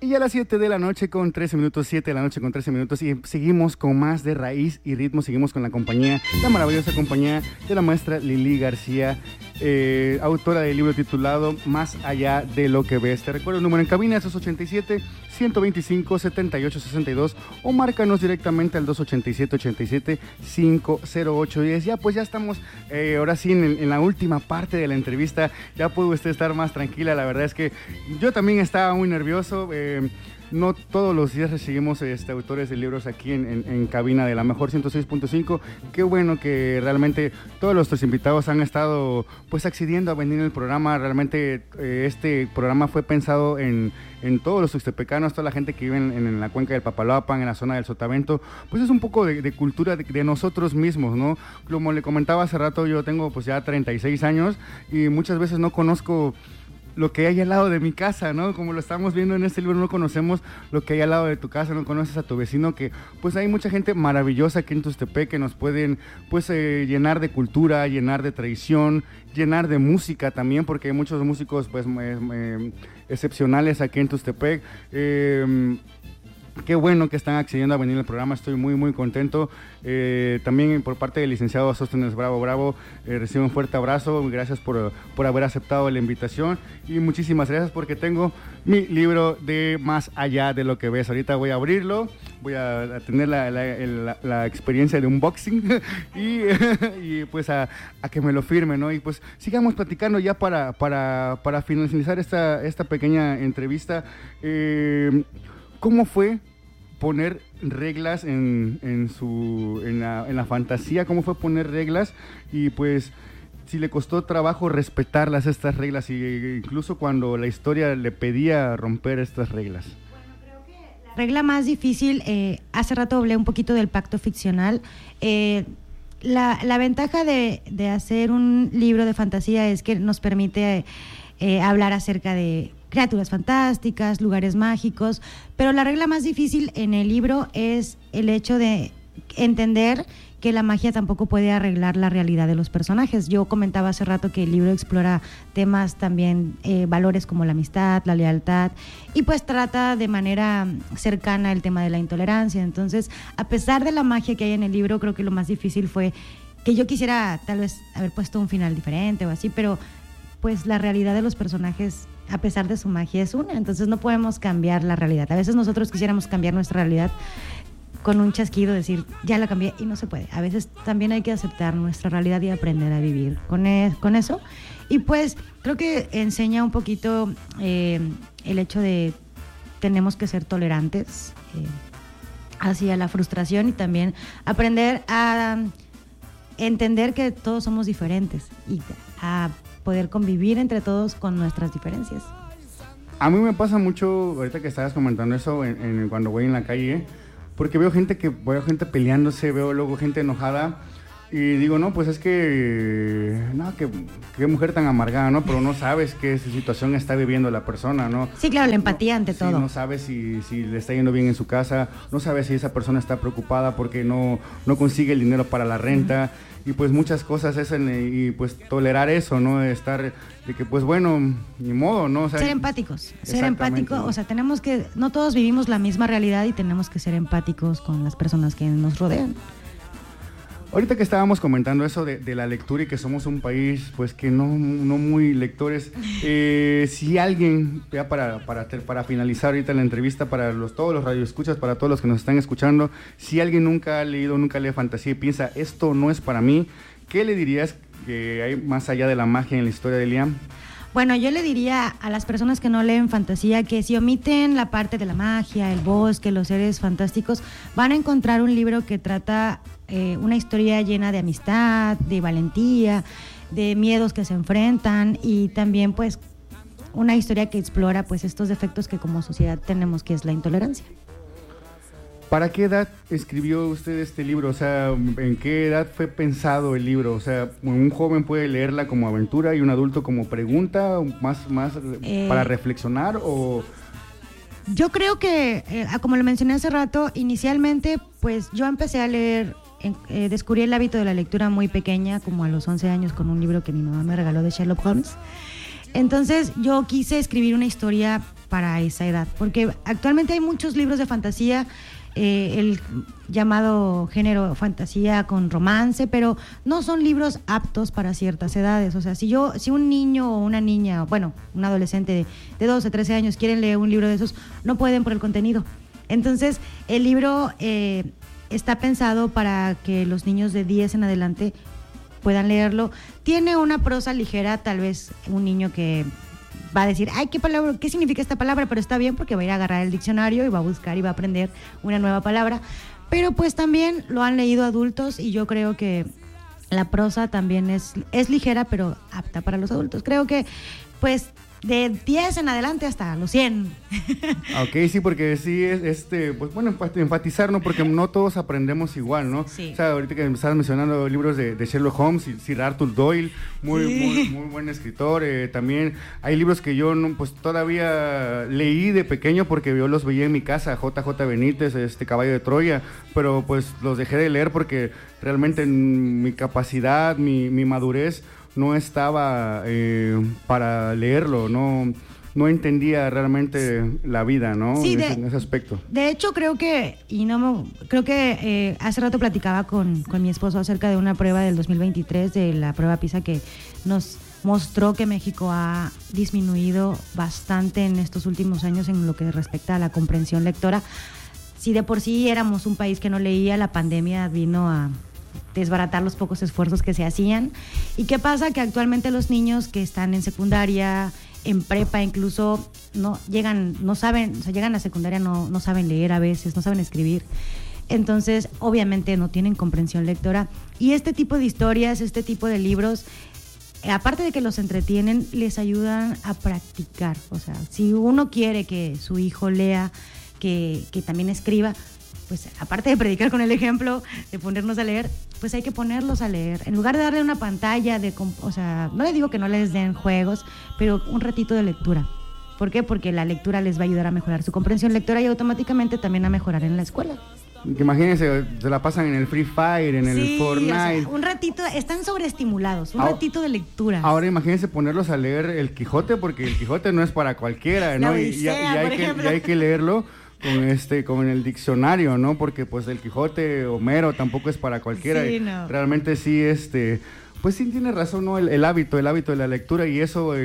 Y a las 7 de la noche con 13 minutos, 7 de la noche con 13 minutos, y seguimos con más de Raíz y Ritmo, seguimos con la compañía, la maravillosa compañía de la maestra Lili García, autora del libro titulado Más allá de lo que ves. Te recuerdo el número en cabina, es 287-125-7862, o márcanos directamente al 287-87-50810. Ya pues ya estamos, ahora sí, en la última parte de la entrevista, ya puede usted estar más tranquila. La verdad es que yo también estaba muy nervioso. No todos los días recibimos autores de libros aquí en cabina de la mejor 106.5. Qué bueno que realmente todos nuestros invitados han estado pues accediendo a venir en el programa. Realmente este programa fue pensado en todos los tuxtepecanos, toda la gente que vive en la cuenca del Papaloapan, en la zona del Sotavento. Pues es un poco de cultura de nosotros mismos, ¿no? Como le comentaba hace rato, yo tengo pues ya 36 años y muchas veces no conozco lo que hay al lado de mi casa, ¿no? Como lo estamos viendo en este libro, no conocemos lo que hay al lado de tu casa, no conoces a tu vecino, que pues hay mucha gente maravillosa aquí en Tuxtepec que nos pueden pues llenar de cultura, llenar de tradición, llenar de música también, porque hay muchos músicos pues excepcionales aquí en Tuxtepec. Qué bueno que están accediendo a venir al programa, estoy muy muy contento. También por parte del licenciado Sóstenes Bravo, recibo un fuerte abrazo, gracias por haber aceptado la invitación y muchísimas gracias porque tengo mi libro de Más allá de lo que ves. Ahorita voy a abrirlo, voy a tener la experiencia de unboxing y pues a que me lo firme, ¿no? Y pues sigamos platicando ya para finalizar esta pequeña entrevista. ¿Cómo fue poner reglas en la fantasía? ¿Cómo fue poner reglas? Y pues, si le costó trabajo respetarlas, estas reglas, y incluso cuando la historia le pedía romper estas reglas. Bueno, creo que la regla más difícil, hace rato hablé un poquito del pacto ficcional. La ventaja de hacer un libro de fantasía es que nos permite hablar acerca de criaturas fantásticas, lugares mágicos, pero la regla más difícil en el libro es el hecho de entender que la magia tampoco puede arreglar la realidad de los personajes. Yo comentaba hace rato que el libro explora temas también, valores como la amistad, la lealtad, y pues trata de manera cercana el tema de la intolerancia. Entonces, a pesar de la magia que hay en el libro, creo que lo más difícil fue que yo quisiera tal vez haber puesto un final diferente o así, pero pues la realidad de los personajes, a pesar de su magia, es una, entonces no podemos cambiar la realidad. A veces nosotros quisiéramos cambiar nuestra realidad con un chasquido, decir, ya la cambié, y no se puede. A veces también hay que aceptar nuestra realidad y aprender a vivir con eso. Y pues creo que enseña un poquito el hecho de tenemos que ser tolerantes hacia la frustración y también aprender a entender que todos somos diferentes y a poder convivir entre todos con nuestras diferencias. A mí me pasa mucho, ahorita que estabas comentando eso, cuando voy en la calle, porque veo gente peleándose, veo luego gente enojada, y digo, no, pues es que, no, qué mujer tan amargada, ¿no? Pero no sabes qué situación está viviendo la persona, ¿no? Sí, claro, la empatía ante todo. No sabes si le está yendo bien en su casa, no sabes si esa persona está preocupada porque no consigue el dinero para la renta. Y pues muchas cosas y pues tolerar eso, ¿no? Estar de que pues bueno, ni modo, ¿no? O sea, ser empáticos, ¿no? O sea, no todos vivimos la misma realidad y tenemos que ser empáticos con las personas que nos rodean. Ahorita que estábamos comentando eso de la lectura y que somos un país pues que no muy lectores, si alguien, ya para finalizar ahorita la entrevista, para todos los radioescuchas, para todos los que nos están escuchando, si alguien nunca lee fantasía y piensa, esto no es para mí, ¿qué le dirías que hay más allá de la magia en la historia de Liam? Bueno, yo le diría a las personas que no leen fantasía que si omiten la parte de la magia, el bosque, los seres fantásticos, van a encontrar un libro que trata una historia llena de amistad, de valentía, de miedos que se enfrentan y también pues una historia que explora pues estos defectos que como sociedad tenemos, que es la intolerancia. ¿Para qué edad escribió usted este libro? O sea, ¿en qué edad fue pensado el libro? O sea, ¿un joven puede leerla como aventura y un adulto como pregunta, más para reflexionar o...? Yo creo que, como lo mencioné hace rato, inicialmente pues yo empecé a leer, descubrí el hábito de la lectura muy pequeña, como a los 11 años, con un libro que mi mamá me regaló de Sherlock Holmes. Entonces yo quise escribir una historia para esa edad, porque actualmente hay muchos libros de fantasía, el llamado género fantasía con romance, pero no son libros aptos para ciertas edades. O sea, si un niño o una niña, bueno, un adolescente de 12, 13 años quieren leer un libro de esos, no pueden por el contenido. Entonces, el libro está pensado para que los niños de 10 en adelante puedan leerlo. Tiene una prosa ligera, tal vez un niño que va a decir, ay, ¿qué significa esta palabra? Pero está bien porque va a ir a agarrar el diccionario y va a buscar y va a aprender una nueva palabra. Pero pues también lo han leído adultos y yo creo que la prosa también es ligera, pero apta para los adultos. Creo que pues de 10 en adelante hasta los 100. Ok, sí, porque sí es pues bueno, enfatizar, ¿no? Porque no todos aprendemos igual, ¿no? Sí. O sea, ahorita que me estabas mencionando libros de Sherlock Holmes y Sir Arthur Doyle, muy buen escritor. También hay libros que yo no, pues todavía leí de pequeño porque yo los veía en mi casa, JJ Benítez, Caballo de Troya, pero pues los dejé de leer porque realmente mi capacidad, mi madurez no estaba para leerlo, no entendía realmente la vida, ¿no? Sí, en ese aspecto. De hecho, creo que hace rato platicaba con mi esposo acerca de una prueba del 2023, de la prueba PISA, que nos mostró que México ha disminuido bastante en estos últimos años en lo que respecta a la comprensión lectora. Si de por sí éramos un país que no leía, la pandemia vino a desbaratar los pocos esfuerzos que se hacían. ¿Y qué pasa? Que actualmente los niños que están en secundaria, en prepa incluso, llegan a secundaria, no saben leer a veces, no saben escribir. Entonces, obviamente no tienen comprensión lectora. Y este tipo de historias, este tipo de libros, aparte de que los entretienen, les ayudan a practicar. O sea, si uno quiere que su hijo lea, que también escriba, pues aparte de predicar con el ejemplo, de ponernos a leer, pues hay que ponerlos a leer. En lugar de darle una pantalla, o sea, no les digo que no les den juegos, pero un ratito de lectura. ¿Por qué? Porque la lectura les va a ayudar a mejorar su comprensión lectora y automáticamente también a mejorar en la escuela. Imagínense, se la pasan en el Free Fire, en el Fortnite. O sea, un ratito, están sobreestimulados, un ratito de lectura. Ahora imagínense ponerlos a leer El Quijote, porque El Quijote no es para cualquiera, ¿no? Y hay que leerlo con el diccionario, ¿no? Porque pues el Quijote, Homero, tampoco es para cualquiera. Sí, no. Realmente sí, pues sí tiene razón, ¿no? El hábito de la lectura, y eso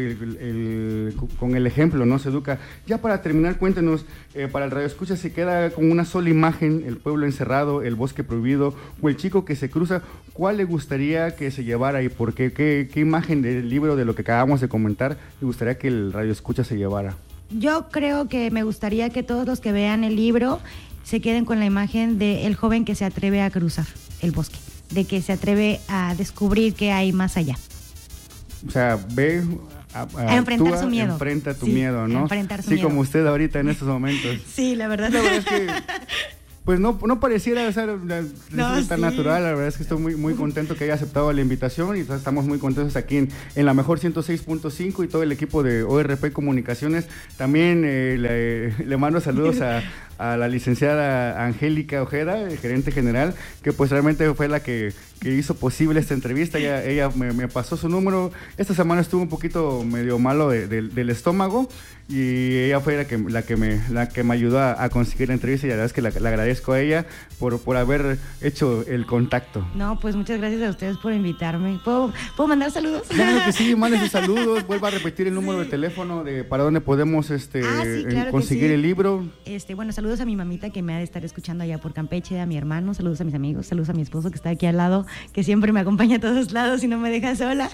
con el ejemplo, ¿no? Se educa. Ya para terminar, cuéntenos, para el radioescucha, ¿se queda con una sola imagen, el pueblo encerrado, el bosque prohibido o el chico que se cruza? ¿Cuál le gustaría que se llevara y por qué? ¿Qué imagen del libro, de lo que acabamos de comentar, le gustaría que el radioescucha se llevara? Yo creo que me gustaría que todos los que vean el libro se queden con la imagen del joven que se atreve a cruzar el bosque, de que se atreve a descubrir qué hay más allá. O sea, a enfrentar su miedo. Enfrenta tu miedo, ¿no? Enfrentar su miedo. Como usted ahorita en estos momentos. Sí, la verdad. La verdad es que pues no pareciera ser tan natural. La verdad es que estoy muy contento que haya aceptado la invitación y estamos muy contentos aquí en la mejor 106.5 y todo el equipo de ORP Comunicaciones. También le mando saludos a la licenciada Angélica Ojeda, gerente general, que pues realmente fue la que hizo posible esta entrevista. Ella me pasó su número. Esta semana estuvo un poquito medio malo del estómago y ella fue la que me ayudó a conseguir la entrevista, y la verdad es que le agradezco a ella por haber hecho el contacto. No, pues muchas gracias a ustedes por invitarme. ¿Puedo mandar saludos? Claro que sí, mande sus saludos. Vuelva a repetir el número de teléfono para donde podemos claro conseguir el libro. Bueno, saludos a mi mamita que me ha de estar escuchando allá por Campeche, a mi hermano, saludos a mis amigos, saludos a mi esposo que está aquí al lado, que siempre me acompaña a todos lados y no me deja sola.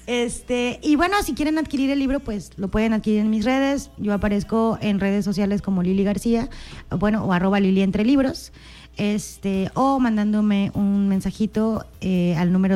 Y bueno, si quieren adquirir el libro, pues lo pueden adquirir en mis redes. Yo aparezco en redes sociales como Lili García, o @Lili Entre Libros, o mandándome un mensajito al número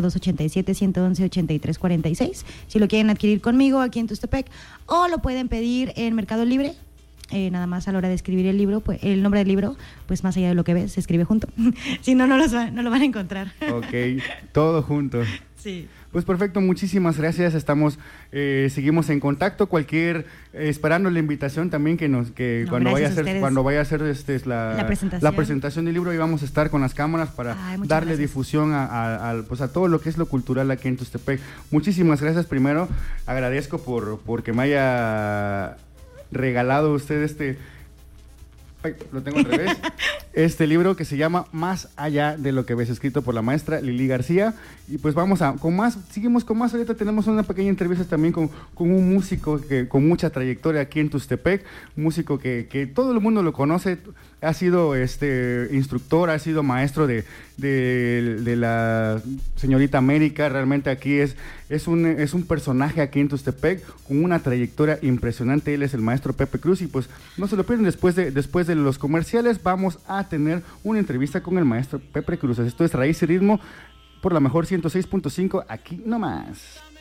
287-111-8346, si lo quieren adquirir conmigo aquí en Tuxtepec, o lo pueden pedir en Mercado Libre. Nada más a la hora de escribir el libro, pues el nombre del libro, pues más allá de lo que ves, se escribe junto. Si no, no lo van a encontrar. Ok, todo junto. Sí. Pues perfecto, muchísimas gracias. Seguimos en contacto. Esperando la invitación también cuando vaya a hacer la presentación del libro, y vamos a estar con las cámaras para darle difusión a todo lo que es lo cultural aquí en Tuxtepec. Muchísimas gracias. Primero, agradezco porque me haya regalado usted lo tengo al revés. Este libro que se llama Más allá de lo que ves, escrito por la maestra Lili García. Y pues seguimos con más. Ahorita tenemos una pequeña entrevista también con un músico con mucha trayectoria aquí en Tuxtepec, músico que todo el mundo lo conoce. Ha sido instructor, ha sido maestro de la señorita América. Realmente aquí es un personaje aquí en Tuxtepec con una trayectoria impresionante. Él es el maestro Pepe Cruz, y pues no se lo pierdan. Después de los comerciales vamos a tener una entrevista con el maestro Pepe Cruz. Esto es Raíz y Ritmo por la mejor 106.5, aquí nomás.